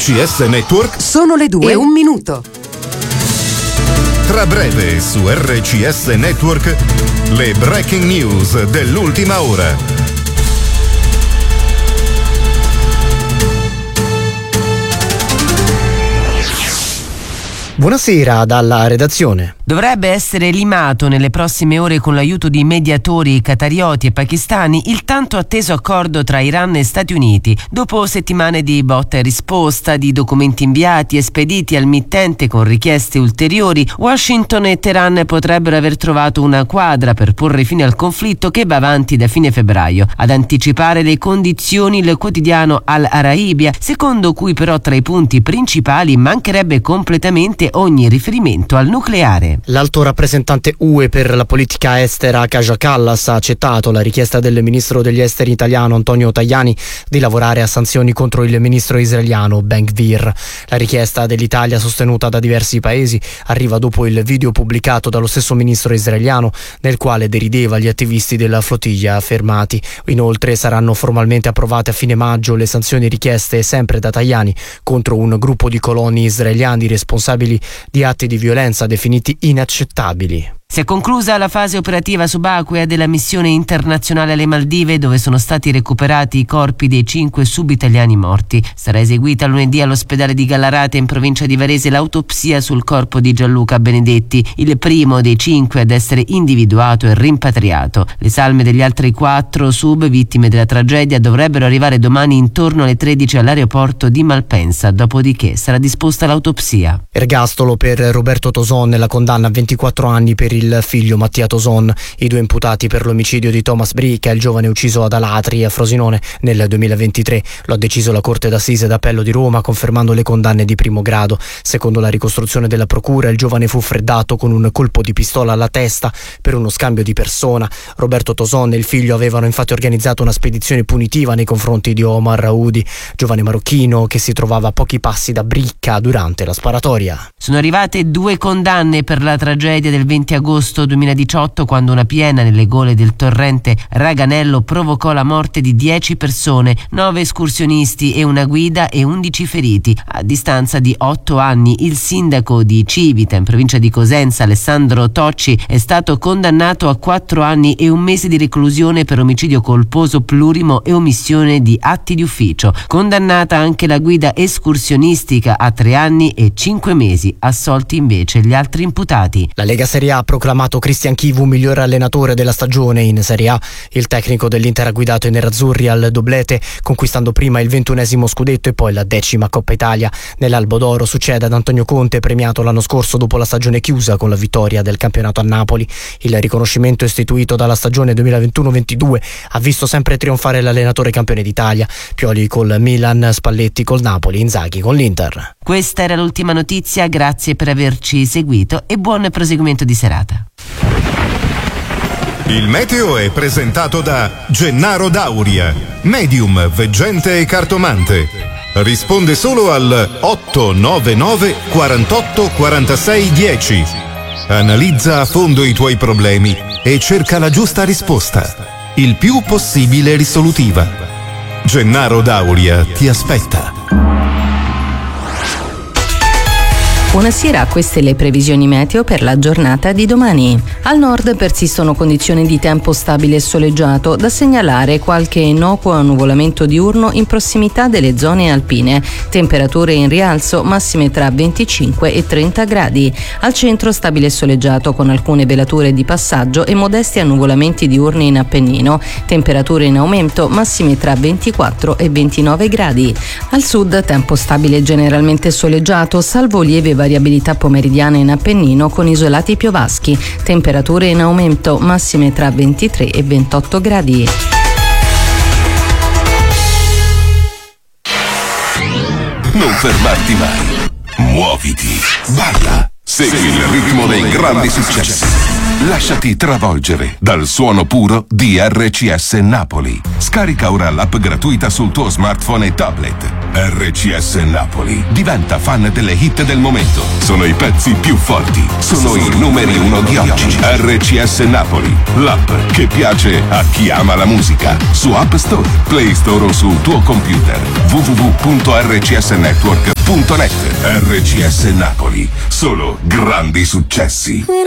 RCS Network sono le 2:01. Tra breve su RCS Network le breaking news dell'ultima ora. Buonasera dalla redazione. Dovrebbe essere limato nelle prossime ore con l'aiuto di mediatori qatarioti e pakistani il tanto atteso accordo tra Iran e Stati Uniti. Dopo settimane di botta e risposta, di documenti inviati e spediti al mittente con richieste ulteriori, Washington e Teheran potrebbero aver trovato una quadra per porre fine al conflitto che va avanti da fine febbraio. Ad anticipare le condizioni il quotidiano Al Araibia, secondo cui però tra i punti principali mancherebbe completamente ogni riferimento al nucleare. L'alto rappresentante UE per la politica estera Kaja Kallas ha accettato la richiesta del ministro degli esteri italiano Antonio Tajani di lavorare a sanzioni contro il ministro israeliano Ben Gvir. La richiesta dell'Italia, sostenuta da diversi paesi, arriva dopo il video pubblicato dallo stesso ministro israeliano nel quale derideva gli attivisti della flottiglia fermati. Inoltre saranno formalmente approvate a fine maggio le sanzioni richieste sempre da Tajani contro un gruppo di coloni israeliani responsabili di atti di violenza definiti inaccettabili. Si è conclusa la fase operativa subacquea della missione internazionale alle Maldive, dove sono stati recuperati i corpi dei 5 subitaliani morti. Sarà eseguita lunedì all'ospedale di Gallarate in provincia di Varese l'autopsia sul corpo di Gianluca Benedetti, il primo dei 5 ad essere individuato e rimpatriato. Le salme degli altri 4 sub vittime della tragedia dovrebbero arrivare domani intorno alle 13 all'aeroporto di Malpensa, dopodiché sarà disposta l'autopsia. Ergastolo per Roberto Toson e la condanna a 24 anni per il figlio Mattia Toson. I 2 imputati per l'omicidio di Thomas Bricca, il giovane ucciso ad Alatri a Frosinone nel 2023. Lo ha deciso la Corte d'Assise d'Appello di Roma, confermando le condanne di primo grado. Secondo la ricostruzione della procura, il giovane fu freddato con un colpo di pistola alla testa per uno scambio di persona. Roberto Toson e il figlio avevano infatti organizzato una spedizione punitiva nei confronti di Omar Raoudi, giovane marocchino che si trovava a pochi passi da Bricca durante la sparatoria. Sono arrivate 2 condanne per la tragedia del 20 agosto 2018, quando una piena nelle gole del torrente Raganello provocò la morte di 10 persone, 9 escursionisti e una guida e 11 feriti. A distanza di 8 anni il sindaco di Civita, in provincia di Cosenza, Alessandro Tocci, è stato condannato a 4 anni e 1 mese di reclusione per omicidio colposo plurimo e omissione di atti di ufficio. Condannata anche la guida escursionistica a 3 anni e 5 mesi, assolti invece gli altri imputati. La Lega Serie A ha proclamato Cristian Chivu miglior allenatore della stagione in Serie A. Il tecnico dell'Inter ha guidato i nerazzurri al doblete, conquistando prima il 21° scudetto e poi la 10ª Coppa Italia. Nell'Albo d'Oro succede ad Antonio Conte, premiato l'anno scorso dopo la stagione chiusa con la vittoria del campionato a Napoli. Il riconoscimento istituito dalla stagione 2021-22 ha visto sempre trionfare l'allenatore campione d'Italia. Pioli col Milan, Spalletti col Napoli, Inzaghi con l'Inter. Questa era l'ultima notizia, grazie per averci seguito e buon proseguimento di serata. Il meteo è presentato da Gennaro Dauria, medium, veggente e cartomante. Risponde solo al 899 48 46 10. Analizza a fondo i tuoi problemi e cerca la giusta risposta, il più possibile risolutiva. Gennaro Dauria ti aspetta. Buonasera, queste le previsioni meteo per la giornata di domani. Al nord persistono condizioni di tempo stabile e soleggiato, da segnalare qualche innocuo annuvolamento diurno in prossimità delle zone alpine. Temperature in rialzo, massime tra 25 e 30 gradi. Al centro stabile e soleggiato con alcune velature di passaggio e modesti annuvolamenti diurni in Appennino. Temperature in aumento, massime tra 24 e 29 gradi. Al sud tempo stabile e generalmente soleggiato, salvo lieve variabilità pomeridiana in Appennino con isolati piovaschi. Temperature in aumento, massime tra 23 e 28 gradi. Non fermarti mai. Muoviti. Balla. Segui il ritmo dei grandi successi. Lasciati travolgere dal suono puro di RCS Napoli. Scarica ora l'app gratuita sul tuo smartphone e tablet. RCS Napoli. Diventa fan delle hit del momento. Sono i pezzi più forti. Sono i numeri 1 di oggi. RCS Napoli. L'app che piace a chi ama la musica. Su App Store, Play Store o sul tuo computer. www.rcsnetwork.it. RCS Napoli, solo grandi successi.